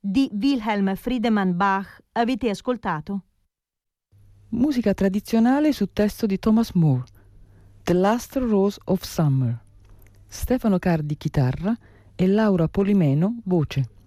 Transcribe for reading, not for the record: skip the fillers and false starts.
di Wilhelm Friedemann Bach avete ascoltato? Musica tradizionale su testo di Thomas Moore, The Last Rose of Summer. Stefano Cardi chitarra e Laura Polimeno voce.